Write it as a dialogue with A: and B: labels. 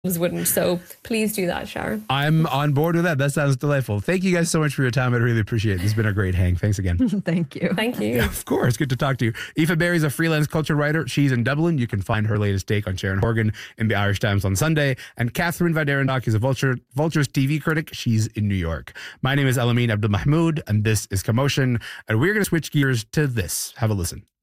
A: wouldn't. So please do that, Sharon.
B: I'm on board with that. That sounds delightful. Thank you guys so much for your time. I really appreciate it. This has been a great hang. Thanks again.
C: Thank you.
A: Thank you.
B: Yeah, of course. Good to talk to you. Aoife Berry's a freelance culture writer. She's in Dublin. You can find her latest take on Sharon Horgan in the Irish Times on Sunday. And Catherine Vaderendock is a Vulture's TV critic. She's in New York. My name is Elamine Abdul Mahmoud, and this is Commotion. And we're going to switch gears to this. Have a listen.